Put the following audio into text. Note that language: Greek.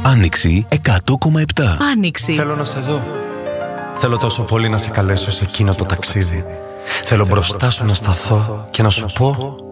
Άνοιξη 100,7. Άνοιξη. Θέλω να σε δω. Θέλω τόσο πολύ να σε καλέσω σε εκείνο το ταξίδι. Θέλω μπροστά σου να σταθώ και να σου πω